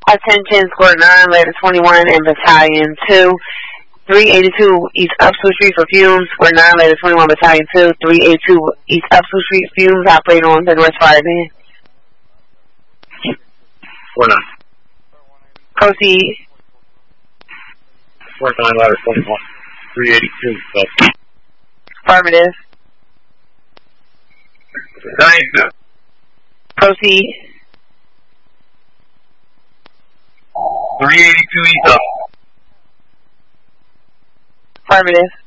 Attention, Squad 9, Letter 21, and Battalion 2. 382 East Upsall Street for fumes. Squad 9, Letter 21, Battalion 2. 382 East Upsall Street fumes. Operator on the North Fire Band. Squad 9. Proceed. Squad 9, Letter 21. 382. So. Affirmative. Battalion 2. Proceed. 382 East Upsall. Affirmative.